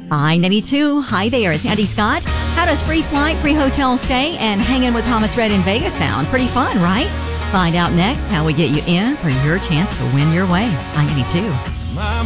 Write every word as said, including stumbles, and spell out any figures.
I ninety-two. Hi there, it's Andy Scott. How does free flight, free hotel stay, and hanging with Thomas Rhett in Vegas sound? Pretty fun, right? Find out next how we get you in for your chance to win your way. I ninety-two. My